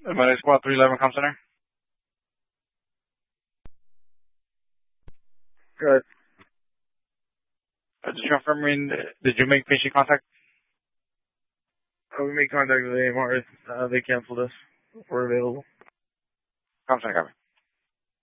My squad 311 com center. Good. Just confirming, did you make patient contact? We made contact with AMR. They canceled us. We're available. Com center, copy.